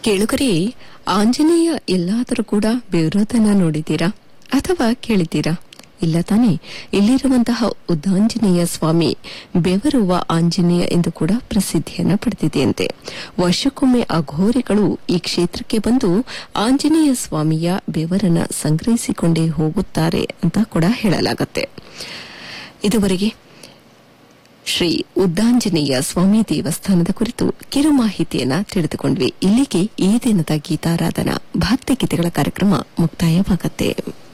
ಕೇಳುಗರೇ, ಆಂಜನೇಯ ಎಲ್ಲಾದರೂ ಕೂಡ ಬೆವರೋದನ್ನ ನೋಡಿದ್ದೀರಾ ಅಥವಾ ಕೇಳಿದ್ದೀರಾ? ಇಲ್ಲ ತಾನೆ. ಇಲ್ಲಿರುವಂತಹ ಉದ್ದಾಂಜನೇಯ ಸ್ವಾಮಿ ಬೆವರುವ ಆಂಜನೇಯ ಎಂದು ಕೂಡ ಪ್ರಸಿದ್ಧಿಯನ್ನ ಪಡೆದಿದೆಯಂತೆ. ವರ್ಷಕ್ಕೊಮ್ಮೆ ಅಘೋರಿಗಳು ಈ ಕ್ಷೇತ್ರಕ್ಕೆ ಬಂದು ಆಂಜನೇಯ ಸ್ವಾಮಿಯ ಬೆವರನ್ನ ಸಂಗ್ರಹಿಸಿಕೊಂಡೇ ಹೋಗುತ್ತಾರೆ ಅಂತ ಕೂಡ ಹೇಳಲಾಗುತ್ತೆ. ಇದುವರೆಗೆ ಶ್ರೀ ಉದ್ದಾಂಜನೇಯ ಸ್ವಾಮಿ ದೇವಸ್ಥಾನದ ಕುರಿತು ಕಿರು ಮಾಹಿತಿಯನ್ನ ತಿಳಿದುಕೊಂಡ್ವಿ. ಇಲ್ಲಿಗೆ ಈ ದಿನದ ಗೀತಾರಾಧನಾ ಭಕ್ತಿ ಗೀತೆಗಳ ಕಾರ್ಯಕ್ರಮ ಮುಕ್ತಾಯವಾಗುತ್ತೆ.